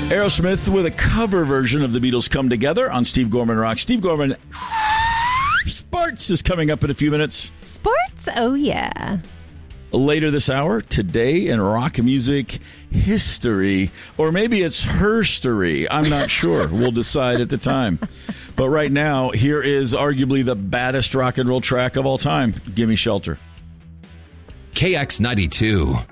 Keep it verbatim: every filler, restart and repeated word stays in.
Aerosmith with a cover version of the Beatles' Come Together on Steve Gorman Rock. Steve Gorman Sports is coming up in a few minutes. Sports? Oh, yeah. Later this hour, today in rock music history, or maybe it's herstory. I'm not sure. We'll decide at the time. But right now, here is arguably the baddest rock and roll track of all time. Gimme Shelter. K X ninety-two.